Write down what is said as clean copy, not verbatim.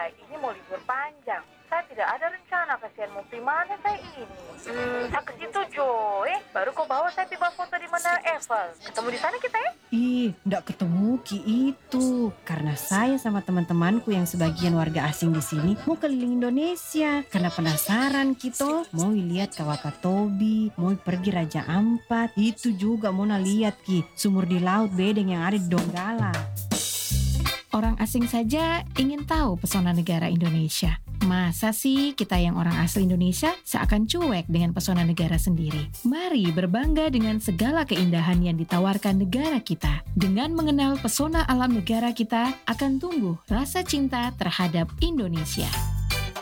ini mau libur panjang. Saya tidak ada rencana, kasihan Mukti, mana saya ini. Saya ke situ, Jo. Baru kau bawa saya tiba foto di Menara Eiffel. Ketemu di sana kita ya? Ih, ndak ketemu Ki itu. Karena saya sama teman-temanku yang sebagian warga asing di sini mau keliling Indonesia. Karena penasaran gitu, mau lihat Kawakatobi, mau pergi Raja Ampat. Itu juga mau lihat Ki, sumur di laut bedeng yang ada di Donggala. Orang asing saja ingin tahu pesona negara Indonesia. Masa sih kita yang orang asli Indonesia seakan cuek dengan pesona negara sendiri? Mari berbangga dengan segala keindahan yang ditawarkan negara kita. Dengan mengenal pesona alam negara kita, akan tumbuh rasa cinta terhadap Indonesia.